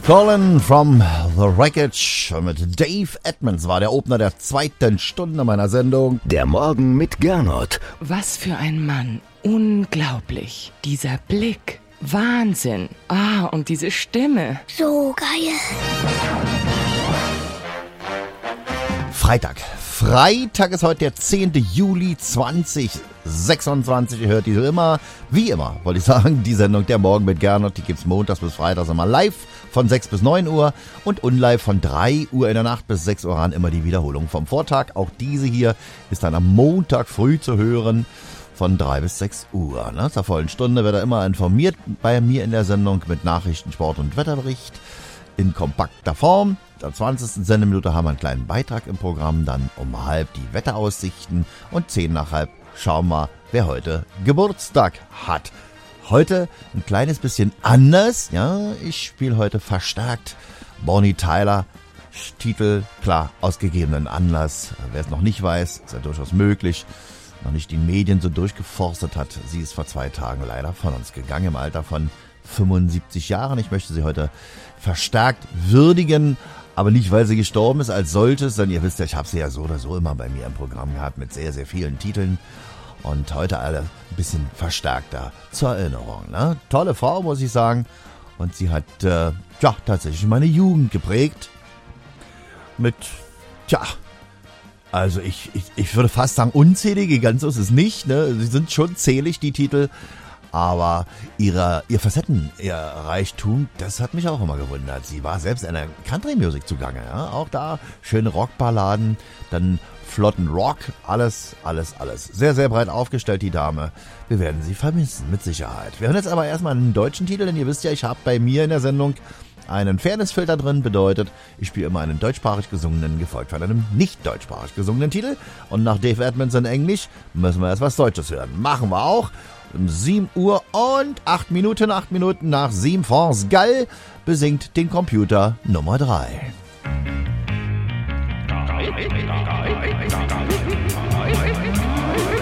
Colin from the Wreckage mit Dave Edmunds war der Opener der zweiten Stunde meiner Sendung. Der Morgen mit Gernot. Was für ein Mann. Unglaublich. Dieser Blick. Wahnsinn. Und diese Stimme. So geil. Freitag ist heute der 10. Juli 2026. Ihr hört diese wie immer, wollte ich sagen, die Sendung Der Morgen mit Gernot, die gibt's montags bis freitags immer live von 6 bis 9 Uhr und unlive von 3 Uhr in der Nacht bis 6 Uhr an, immer die Wiederholung vom Vortag. Auch diese hier ist dann am Montag früh zu hören von 3 bis 6 Uhr. Zur vollen Stunde wird er immer informiert bei mir in der Sendung mit Nachrichten, Sport und Wetterbericht in kompakter Form. In der 20. Sendeminute haben wir einen kleinen Beitrag im Programm, dann um 12:30 die Wetteraussichten und 10:30 schauen wir, wer heute Geburtstag hat. Heute ein kleines bisschen anders, ja, ich spiele heute verstärkt Bonnie Tyler, Titel, klar, aus gegebenen Anlass. Wer es noch nicht weiß, ist ja durchaus möglich, noch nicht die Medien so durchgeforstet hat. Sie ist vor 2 Tagen leider von uns gegangen im Alter von 75 Jahren. Ich möchte sie heute verstärkt würdigen, aber nicht, weil sie gestorben ist als solches, denn ihr wisst ja, ich habe sie ja so oder so immer bei mir im Programm gehabt mit sehr, sehr vielen Titeln und heute alle ein bisschen verstärkter zur Erinnerung. Ne? Tolle Frau, muss ich sagen, und sie hat tatsächlich meine Jugend geprägt mit, also ich würde fast sagen unzählige, ganz so ist es nicht, ne? Sie sind schon zählig, die Titel. Aber ihr Reichtum, das hat mich auch immer gewundert. Sie war selbst in der Country-Musik zugange. Ja? Auch da schöne Rockballaden, dann flotten Rock, alles. Sehr, sehr breit aufgestellt, die Dame. Wir werden sie vermissen, mit Sicherheit. Wir hören jetzt aber erstmal einen deutschen Titel, denn ihr wisst ja, ich habe bei mir in der Sendung einen Fairness-Filter drin, bedeutet, ich spiele immer einen deutschsprachig gesungenen, gefolgt von einem nicht deutschsprachig gesungenen Titel. Und nach Dave Edmunds in Englisch müssen wir erst was Deutsches hören. Machen wir auch. Um 7 Uhr und 8 Minuten nach 7 France Gall besingt den Computer Nummer 3.